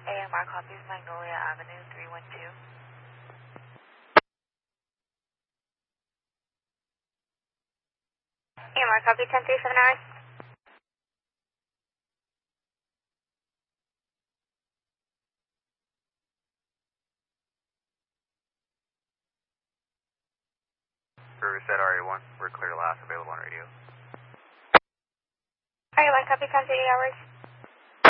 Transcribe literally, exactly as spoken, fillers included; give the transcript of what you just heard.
A M R copies Magnolia Avenue three one two. A M R copy ten three seven hours. Riverside R A one, we're clear to last, available on radio. R A one copy ten three eight hours.